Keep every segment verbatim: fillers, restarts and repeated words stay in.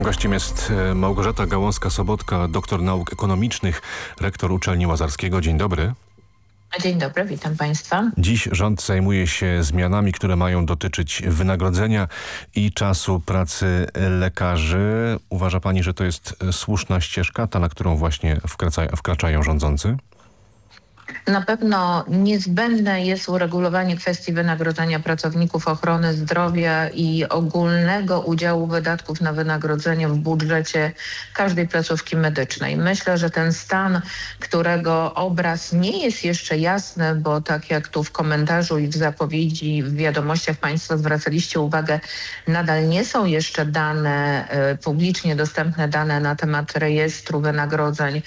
Gościem jest Małgorzata Gałązka-Sobotka, doktor nauk ekonomicznych, rektor Uczelni Łazarskiego. Dzień dobry. Dzień dobry, witam Państwa. Dziś rząd zajmuje się zmianami, które mają dotyczyć wynagrodzenia i czasu pracy lekarzy. Uważa Pani, że to jest słuszna ścieżka, ta, na którą właśnie wkracza, wkraczają rządzący? Na pewno niezbędne jest uregulowanie kwestii wynagrodzenia pracowników ochrony zdrowia i ogólnego udziału wydatków na wynagrodzenie w budżecie każdej placówki medycznej. Myślę, że ten stan, którego obraz nie jest jeszcze jasny, bo tak jak tu w komentarzu i w zapowiedzi, w wiadomościach Państwo zwracaliście uwagę, nadal nie są jeszcze dane, publicznie dostępne dane na temat rejestru wynagrodzeń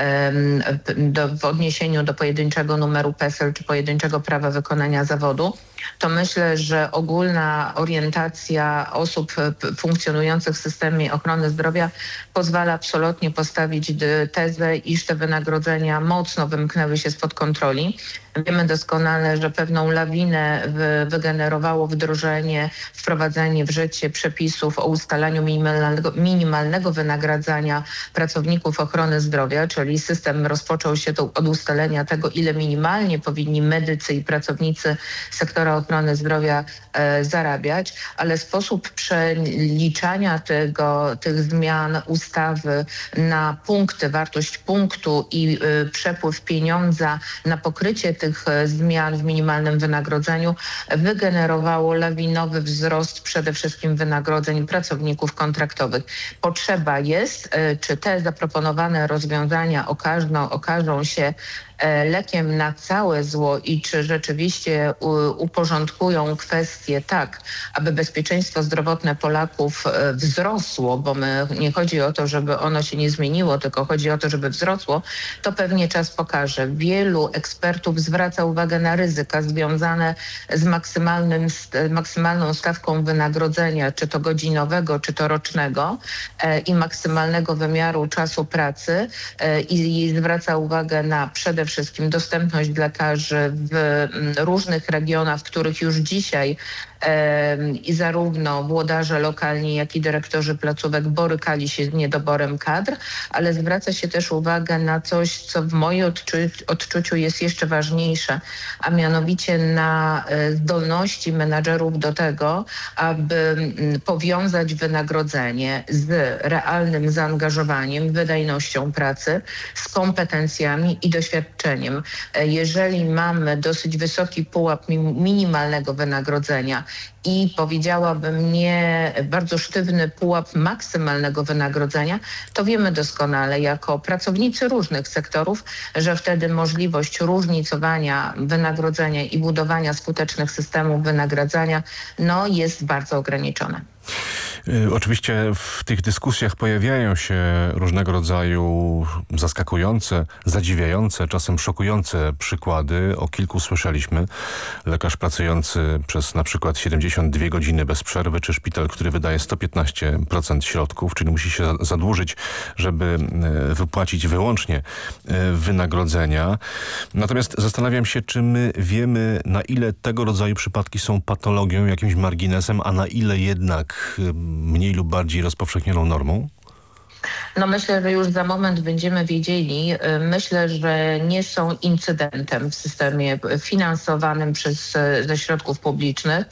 do, w odniesieniu do pojedynczego numeru PESEL czy pojedynczego prawa wykonania zawodu, to myślę, że ogólna orientacja osób funkcjonujących w systemie ochrony zdrowia pozwala absolutnie postawić tezę, iż te wynagrodzenia mocno wymknęły się spod kontroli. Wiemy doskonale, że pewną lawinę wygenerowało wdrożenie, wprowadzenie w życie przepisów o ustalaniu minimalnego, minimalnego wynagradzania pracowników ochrony zdrowia, czyli system rozpoczął się to od ustalenia tego, ile minimalnie powinni medycy i pracownicy sektora ochrony zdrowia e, zarabiać, ale sposób przeliczania tego, tych zmian ustawy na punkty, wartość punktu i e, przepływ pieniądza na pokrycie tych e, zmian w minimalnym wynagrodzeniu wygenerowało lawinowy wzrost przede wszystkim wynagrodzeń pracowników kontraktowych. Potrzeba jest, e, czy te zaproponowane rozwiązania okażą, okażą się lekiem na całe zło i czy rzeczywiście uporządkują kwestie tak, aby bezpieczeństwo zdrowotne Polaków wzrosło, bo my, nie chodzi o to, żeby ono się nie zmieniło, tylko chodzi o to, żeby wzrosło, to pewnie czas pokaże. Wielu ekspertów zwraca uwagę na ryzyka związane z maksymalnym, maksymalną stawką wynagrodzenia, czy to godzinowego, czy to rocznego i maksymalnego wymiaru czasu pracy i, i zwraca uwagę na przede wszystkim dostępność lekarzy w różnych regionach, w których już dzisiaj i zarówno włodarze lokalni, jak i dyrektorzy placówek borykali się z niedoborem kadr, ale zwraca się też uwagę na coś, co w moim odczu- odczuciu jest jeszcze ważniejsze, a mianowicie na zdolności menadżerów do tego, aby powiązać wynagrodzenie z realnym zaangażowaniem, wydajnością pracy, z kompetencjami i doświadczeniem. Jeżeli mamy dosyć wysoki pułap minimalnego wynagrodzenia i powiedziałabym nie bardzo sztywny pułap maksymalnego wynagrodzenia, to wiemy doskonale jako pracownicy różnych sektorów, że wtedy możliwość różnicowania wynagrodzenia i budowania skutecznych systemów wynagradzania no, jest bardzo ograniczona. Oczywiście w tych dyskusjach pojawiają się różnego rodzaju zaskakujące, zadziwiające, czasem szokujące przykłady. O kilku słyszeliśmy. Lekarz pracujący przez na przykład siedemdziesiąt dwie godziny bez przerwy, czy szpital, który wydaje sto piętnaście procent środków, czyli musi się zadłużyć, żeby wypłacić wyłącznie wynagrodzenia. Natomiast zastanawiam się, czy my wiemy, na ile tego rodzaju przypadki są patologią, jakimś marginesem, a na ile jednak mniej lub bardziej rozpowszechnioną normą? No myślę, że już za moment będziemy wiedzieli. Myślę, że nie są incydentem w systemie finansowanym przez, ze środków publicznych.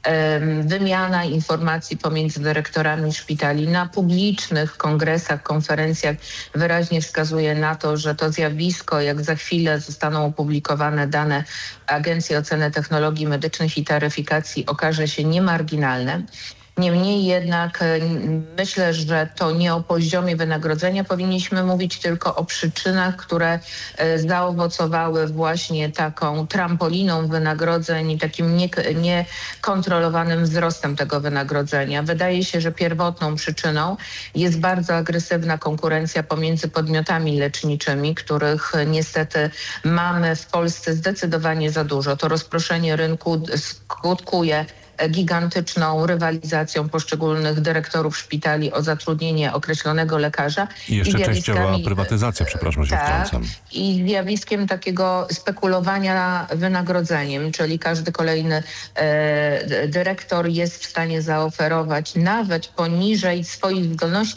Wymiana informacji pomiędzy dyrektorami szpitali na publicznych kongresach, konferencjach wyraźnie wskazuje na to, że to zjawisko, jak za chwilę zostaną opublikowane dane Agencji Oceny Technologii Medycznych i Taryfikacji, okaże się niemarginalne. Niemniej jednak myślę, że to nie o poziomie wynagrodzenia powinniśmy mówić, tylko o przyczynach, które zaowocowały właśnie taką trampoliną wynagrodzeń i takim niekontrolowanym wzrostem tego wynagrodzenia. Wydaje się, że pierwotną przyczyną jest bardzo agresywna konkurencja pomiędzy podmiotami leczniczymi, których niestety mamy w Polsce zdecydowanie za dużo. To rozproszenie rynku skutkuje gigantyczną rywalizacją poszczególnych dyrektorów szpitali o zatrudnienie określonego lekarza. I jeszcze I częściowa zjawiskami- prywatyzacja, przepraszam, że się tak, wtrącam. i zjawiskiem takiego spekulowania wynagrodzeniem, czyli każdy kolejny e, dyrektor jest w stanie zaoferować nawet poniżej swoich zdolności